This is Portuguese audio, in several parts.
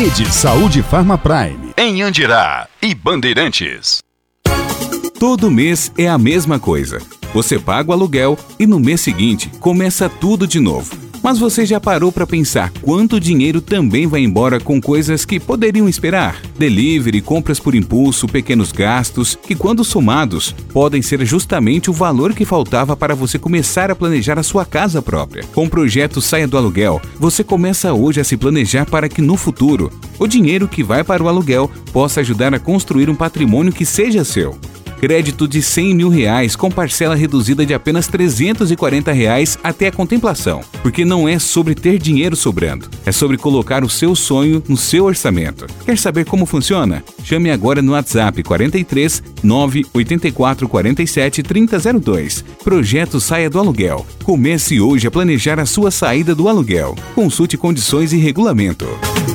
Rede Saúde Farma Prime, em Andirá e Bandeirantes. Todo mês é a mesma coisa. Você paga o aluguel e no mês seguinte começa tudo de novo. Mas você já parou para pensar quanto dinheiro também vai embora com coisas que poderiam esperar? Delivery, compras por impulso, pequenos gastos, que quando somados, podem ser justamente o valor que faltava para você começar a planejar a sua casa própria. Com o projeto Saia do Aluguel, você começa hoje a se planejar para que no futuro, o dinheiro que vai para o aluguel possa ajudar a construir um patrimônio que seja seu. Crédito de R$100 mil com parcela reduzida de apenas R$340 até a contemplação. Porque não é sobre ter dinheiro sobrando, é sobre colocar o seu sonho no seu orçamento. Quer saber como funciona? Chame agora no WhatsApp 43 984 47 3002. Projeto Saia do Aluguel. Comece hoje a planejar a sua saída do aluguel. Consulte condições e regulamento.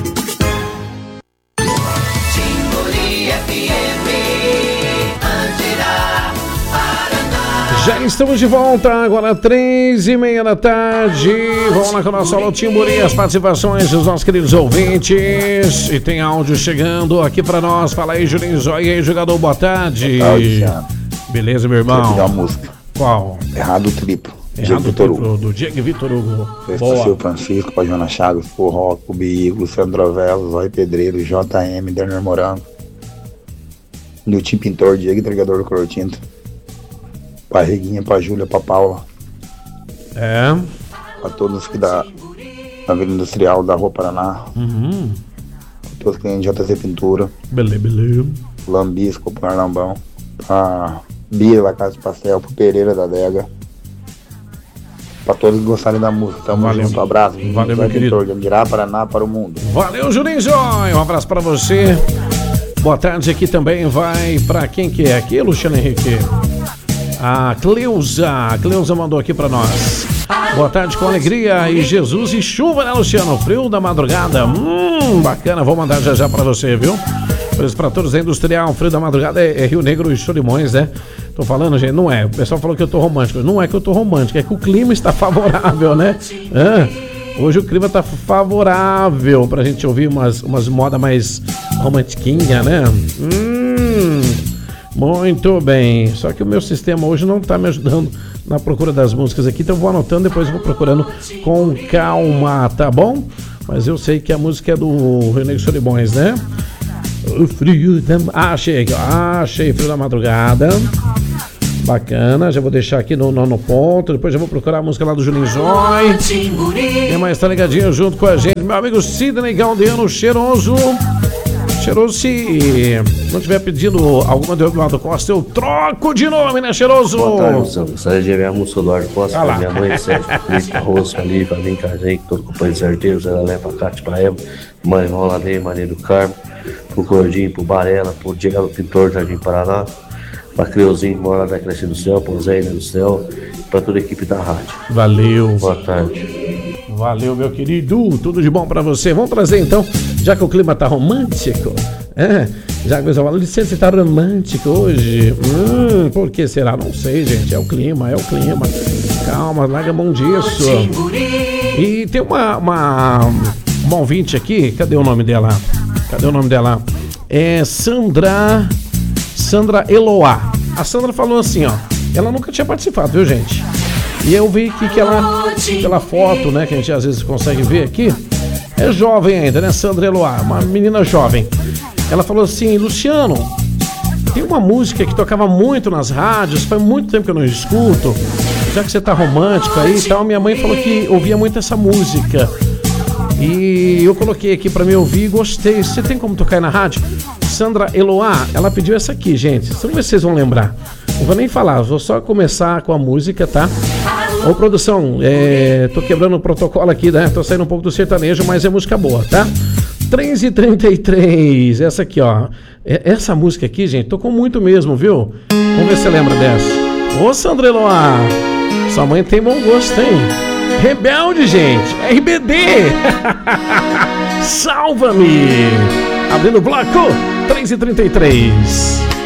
Já estamos de volta, agora 3h30 da tarde. Vamos lá com o nosso Alô Timburi, as participações dos nossos queridos ouvintes. E tem áudio chegando aqui pra nós. Fala aí, Julinho Zóia. E aí, jogador, boa tarde. Boa tarde, Jean. Beleza, meu irmão? Quero pedir uma música. Qual? Errado Triplo. Errado Vitor Hugo. Do Diego Vitor Hugo. Boa. Francisco, pra Joana Chagas, pro Rock, pro Bigo, Luciano Drovelos, Roy Pedreiro, JM, Derner Morango, Nilton Pintor, Diego Entregador do Corotinto. Pra Reguinha, pra Júlia, pra Paula. É. Pra todos que da Avenida Industrial da Rua Paraná. Uhum. Pra todos que tem JC Pintura. Beleza. Lambisco, pro Arlambão. Pra Bia da Casa de Pastel, pro Pereira da Adega. Pra todos que gostarem da música. Tamo junto, um abraço. Valeu, meu querido. De Andirá, Paraná, para o mundo. Valeu, Juninho Zóia. Um abraço pra você. Boa tarde, aqui também vai pra quem que é aqui, Luciano Henrique? A Cleusa. A Cleusa mandou aqui pra nós. Boa tarde com alegria e Jesus e chuva, né, Luciano? Frio da madrugada. Bacana. Vou mandar já pra você, viu? Preço pra todos da Industrial. Frio da madrugada é Rio Negro e Solimões, né? Tô falando, gente, não é. O pessoal falou que eu tô romântico. Não é que eu tô romântico, é que o clima está favorável, né? Hoje o clima tá favorável pra gente ouvir umas modas mais romantiquinha, né? Muito bem, só que o meu sistema hoje não tá me ajudando na procura das músicas aqui, então eu vou anotando, depois eu vou procurando com calma, tá bom? Mas eu sei que a música é do Rio Negro Solimões, né? O frio da... achei Frio da Madrugada. Bacana, já vou deixar aqui no ponto, depois já vou procurar a música lá do Julinho Zóia. Quem mais tá ligadinho junto com a gente? Meu amigo Sidney Galdeano, cheiroso. Se não tiver pedindo alguma do Eduardo Costa, eu troco de nome, né, cheiroso? Boa tarde, Luciano. Gostaria de ver a música do Eduardo Costa pra minha mãe, Sérgio, Felipe, Arroz, ali, pra mim, Cajei, todo companheiro certeiro, Zé Lé, pra Cátia, pra Eva, mãe Rolanei, Maria do Carmo, pro Gordinho, pro Barela, pro Diego Pintor, Jardim Paraná, pra Creuzinho, mora da Creche do Céu, pro Zé do Céu, pra toda a equipe da rádio. Valeu. Boa tarde. Valeu, meu querido. Tudo de bom pra você. Vamos trazer então, já que o clima tá romântico, já que o pessoal fala, licença, tá romântico hoje. Por que será? Não sei, gente. É o clima. Calma, larga a mão disso. E tem uma ouvinte aqui. Cadê o nome dela? É Sandra Eloá. A Sandra falou assim, ó. Ela nunca tinha participado, viu, gente? E eu vi aqui que ela, pela foto, né, que a gente às vezes consegue ver aqui, é jovem ainda, né, Sandra Eloá, uma menina jovem. Ela falou assim, Luciano, tem uma música que tocava muito nas rádios, faz muito tempo que eu não escuto, já que você tá romântico aí e tal, minha mãe falou que ouvia muito essa música. E eu coloquei aqui pra me ouvir e gostei. Você tem como tocar aí na rádio? Sandra Eloá, ela pediu essa aqui, gente. Vamos ver se vocês vão lembrar. Não vou nem falar, vou só começar com a música, tá? Ô, produção, tô quebrando o protocolo aqui, né? Tô saindo um pouco do sertanejo, mas é música boa, tá? 3h33, essa aqui, ó. Essa música aqui, gente, tocou muito mesmo, viu? Vamos ver se você lembra dessa. Ô, Sandra Eloá, sua mãe tem bom gosto, hein? Rebelde, gente, RBD. Salva-me. Abrindo o bloco, 3h33.